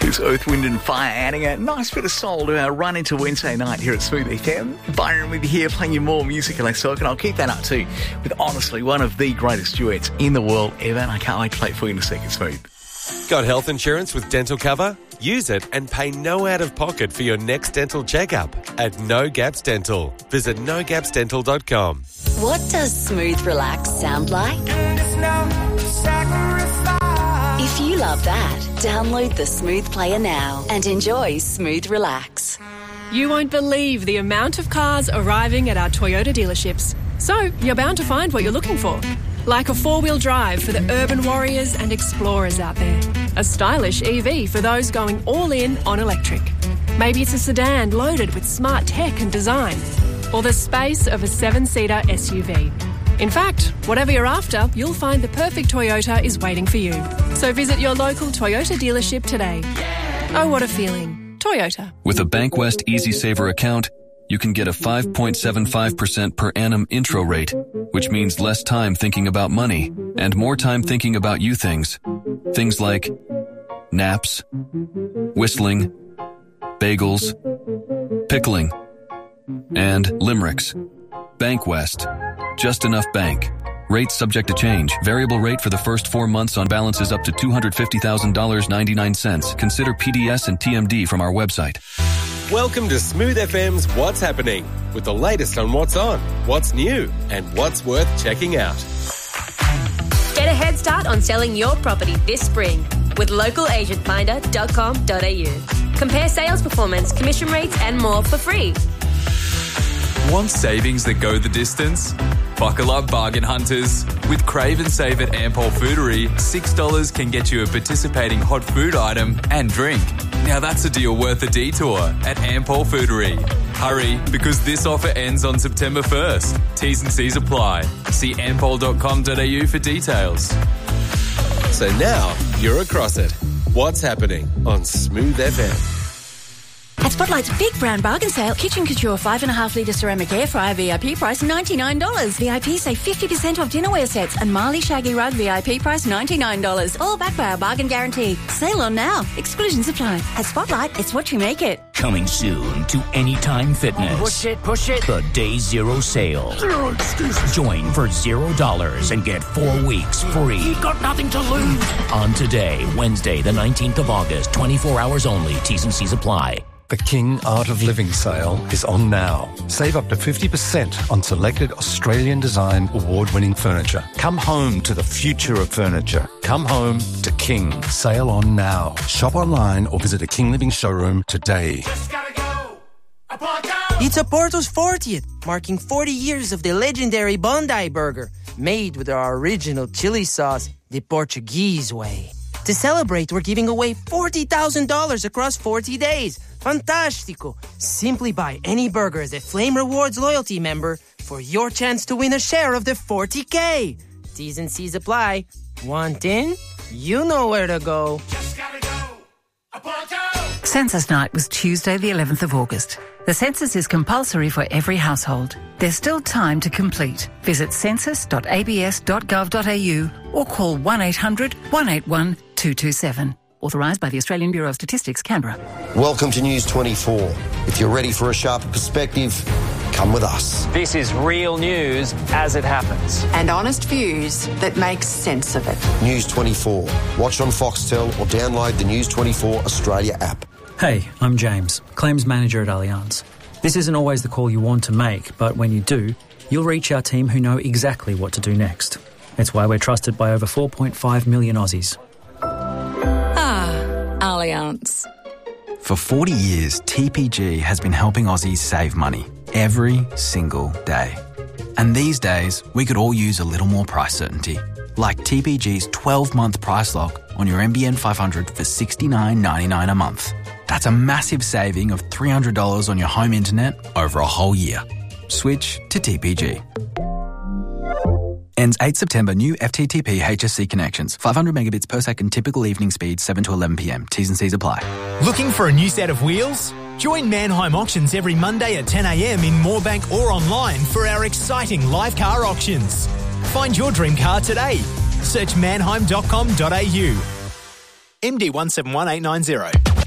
It's Earth, Wind and Fire adding a nice bit of soul to our run into Wednesday night here at Smooth FM. Byron with you here playing you more music and talk, and I'll keep that up too with honestly one of the greatest duets in the world ever, and I can't wait to play it for you in a second, Smooth. Got health insurance with dental cover? Use it and pay no out-of-pocket for your next dental checkup at No Gaps Dental. Visit nogapsdental.com. What does Smooth Relax sound like? If you love that, download the Smooth Player now and enjoy Smooth Relax. You won't believe the amount of cars arriving at our Toyota dealerships. So you're bound to find what you're looking for. Like a four-wheel drive for the urban warriors and explorers out there. A stylish EV for those going all in on electric. Maybe it's a sedan loaded with smart tech and design. Or the space of a 7-seater SUV. In fact, whatever you're after, you'll find the perfect Toyota is waiting for you. So visit your local Toyota dealership today. Oh, what a feeling. Toyota. With a Bankwest Easy Saver account, you can get a 5.75% per annum intro rate, which means less time thinking about money and more time thinking about you things. Things like naps, whistling, bagels, pickling, and limericks. Bankwest. Just enough bank. Rates subject to change. Variable rate for the first 4 months on balances up to $250,000.99. Consider PDS and TMD from our website. Welcome to Smooth FM's What's Happening, with the latest on what's on, what's new, and what's worth checking out. Get a head start on selling your property this spring with localagentfinder.com.au. Compare sales performance, commission rates, and more for free. Want savings that go the distance? Buckle up, bargain hunters. With Crave and Save at Ampol Foodery, $6 can get you a participating hot food item and drink. Now that's a deal worth a detour at Ampol Foodery. Hurry, because this offer ends on September 1st. T's and C's apply. See ampol.com.au for details. So now you're across it. What's happening on Smooth FM? At Spotlight's big brand bargain sale, Kitchen Couture 5.5 litre ceramic air fryer VIP price $99. VIP save 50% off dinnerware sets and Marley Shaggy Rug VIP price $99. All backed by our bargain guarantee. Sale on now. Exclusions apply. At Spotlight, it's what you make it. Coming soon to Anytime Fitness. Push it. The Day Zero sale. Zero excuses. Join for $0 and get 4 weeks free. You've got nothing to lose. On today, Wednesday, the 19th of August, 24 hours only. T's and C's apply. The King Art of Living sale is on now. Save up to 50% on selected Australian design award-winning furniture. Come home to the future of furniture. Come home to King. Sale on now. Shop online or visit a King Living showroom today. It's Oporto's 40th, marking 40 years of the legendary Bondi Burger, made with our original chili sauce, the Portuguese way. To celebrate, we're giving away $40,000 across 40 days. Fantastico! Simply buy any burger as a Flame Rewards loyalty member for your chance to win a share of the $40K. T's and C's apply. Want in? You know where to go. Just gotta go. Oporto! Census night was Tuesday the 11th of August. The census is compulsory for every household. There's still time to complete. Visit census.abs.gov.au or call 1-800-181-227. Authorised by the Australian Bureau of Statistics, Canberra. Welcome to News 24. If you're ready for a sharper perspective, come with us. This is real news as it happens. And honest views that make sense of it. News 24. Watch on Foxtel or download the News 24 Australia app. Hey, I'm James, Claims Manager at Allianz. This isn't always the call you want to make, but when you do, you'll reach our team who know exactly what to do next. It's why we're trusted by over 4.5 million Aussies. Allianz. For 40 years, TPG has been helping Aussies save money every single day. And these days, we could all use a little more price certainty, like TPG's 12-month price lock on your NBN 500 for $69.99 a month. That's a massive saving of $300 on your home internet over a whole year. Switch to TPG. Ends 8 September. New FTTP HSC connections. 500 megabits per second. Typical evening speed 7 to 11 p.m. T's and C's apply. Looking for a new set of wheels? Join Manheim Auctions every Monday at 10 a.m. in Moorebank or online for our exciting live car auctions. Find your dream car today. Search manheim.com.au. MD 171890.